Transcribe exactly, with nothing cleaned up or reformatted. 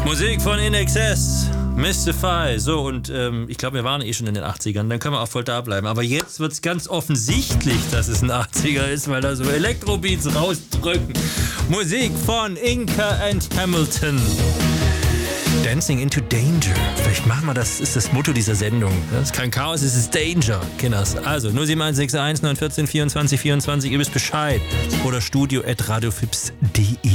Musik von In Excess, Mystify. So, und ähm, ich glaube, wir waren eh schon in den achtzigern, dann können wir auch voll da bleiben. Aber jetzt wird es ganz offensichtlich, dass es ein achtziger ist, weil da so Elektrobeats rausdrücken. Musik von Inca and Hamilton. Dancing into Danger. Vielleicht machen wir das, ist das Motto dieser Sendung. Das ist kein Chaos, es ist Danger, Kinders. Also null sieben eins sechs eins neun eins vier vierundzwanzig vierundzwanzig, ihr wisst Bescheid. Oder studio at radiofips punkt de.